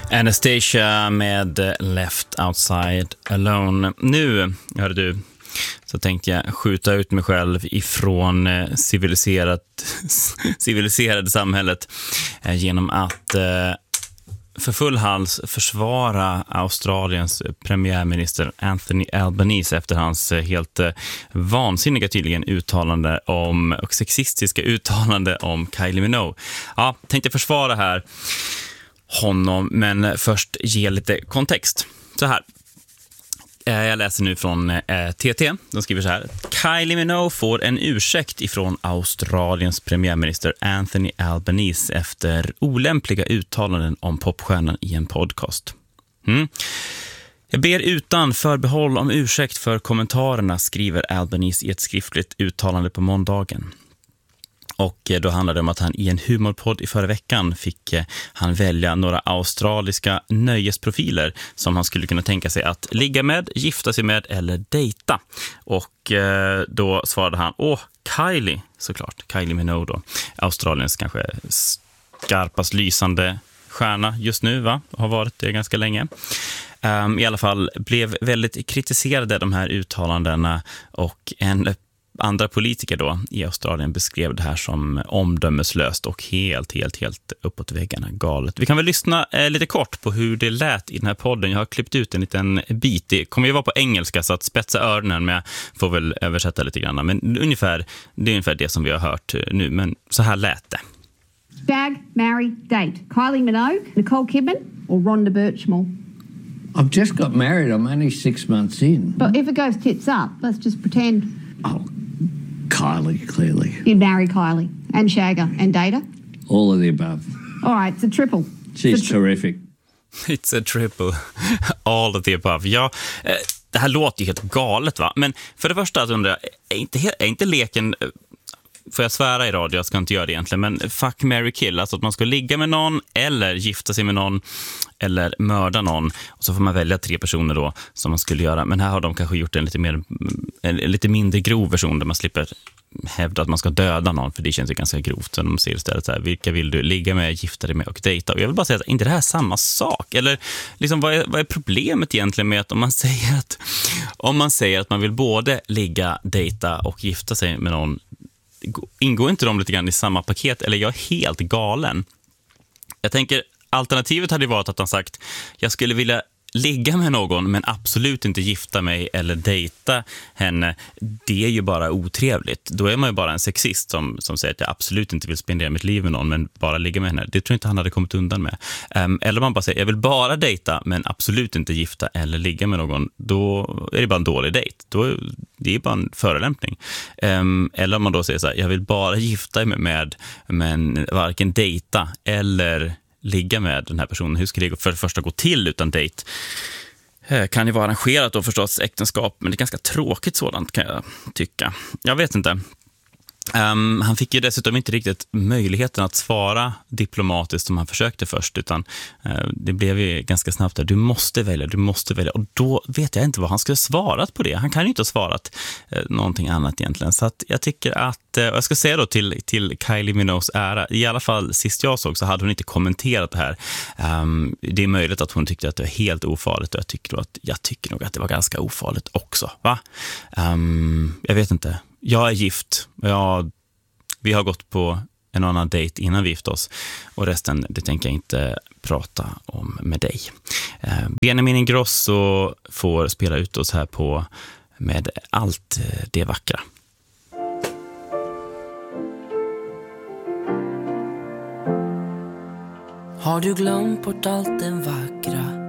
Anastasia med Left Outside Alone. Nu, hörde du, så tänkte jag skjuta ut mig själv ifrån civiliserade samhället genom att för full hals försvara Australiens premiärminister Anthony Albanese efter hans helt vansinniga tydligen uttalande om och sexistiska uttalande om Kylie Minogue. Ja, tänkte försvara här honom, men först ge lite kontext. Så här. Jag läser nu från TT. De skriver så här: Kylie Minogue får en ursäkt ifrån Australiens premiärminister Anthony Albanese efter olämpliga uttalanden om popstjärnan i en podcast. Jag ber utan förbehåll om ursäkt för kommentarerna, skriver Albanese i ett skriftligt uttalande på måndagen. Och då handlade det om att han i en humorpodd i förra veckan fick han välja några australiska nöjesprofiler som han skulle kunna tänka sig att ligga med, gifta sig med eller dejta. Och då svarade han, Kylie, såklart, Kylie Minogue då, Australiens kanske skarpast lysande stjärna just nu, va? Har varit det ganska länge. I alla fall blev väldigt kritiserade de här uttalandena, och andra politiker då i Australien beskrev det här som omdömeslöst och helt uppåt väggarna galet. Vi kan väl lyssna lite kort på hur det lät i den här podden. Jag har klippt ut en liten bit. Det kommer ju vara på engelska, så att spetsa öronen, men jag får väl översätta lite grann. Men det är ungefär det som vi har hört nu, men så här lät det. Shag, marry, date. Kylie Minogue, Nicole Kidman or Rhonda Birchmore? I've just got married. I'm only 6 months in. But if it goes tits up, let's just pretend. Oh, Kylie, clearly. You'd marry Kylie and shag her and date her? All of the above. All right, it's a triple. She's terrific. It's a triple. All of the above. Ja, det här låter ju helt galet, va? Men för det första att undra, är inte leken... Får jag svära i radio, jag ska inte göra det egentligen, men fuck, marry, kill, alltså att man ska ligga med någon eller gifta sig med någon eller mörda någon, och så får man välja 3 personer då som man skulle göra. Men här har de kanske gjort en lite mindre grov version där man slipper hävda att man ska döda någon, för det känns ju ganska grovt. Så de säger istället så här: vilka vill du ligga med, gifta dig med och dejta? Och jag vill bara säga att inte det här är samma sak? Eller liksom, vad är problemet egentligen med att om man säger att man vill både ligga, dejta och gifta sig med någon, ingår inte de lite grann i samma paket? Eller jag är helt galen. Jag tänker, alternativet hade varit att han sagt: jag skulle vilja ligga med någon men absolut inte gifta mig eller dejta henne. Det är ju bara otrevligt. Då är man ju bara en sexist som säger att jag absolut inte vill spendera mitt liv med någon men bara ligga med henne. Det tror jag inte han hade kommit undan med. Eller man bara säger: jag vill bara dejta men absolut inte gifta eller ligga med någon. Då är det bara en dålig dejt. Det är bara en förolämpning. Eller om man då säger så här: jag vill bara gifta mig med, men varken dejta eller ligga med den här personen. Hur ska det för det första gå till utan dejt? Kan ju vara arrangerat då förstås, äktenskap, men det är ganska tråkigt sådant, kan jag tycka. Jag vet inte. Han fick ju dessutom inte riktigt möjligheten att svara diplomatiskt som han försökte först, utan det blev ju ganska snabbt där: du måste välja. Och då vet jag inte vad han skulle svarat på det. Han kan ju inte ha svarat någonting annat egentligen. Så att jag tycker att, och jag ska säga då till Kylie Minogues ära, i alla fall sist jag såg så hade hon inte kommenterat det här. Det är möjligt att hon tyckte att det var helt ofarligt, och jag tycker nog att det var ganska ofarligt också, va? Jag vet inte. Jag är gift. Vi har gått på en annan dejt innan vi gift oss. Och resten, det tänker jag inte prata om med dig. Benjamin Ingrosso får spela ut oss här på med allt det vackra. Har du glömt bort allt det vackra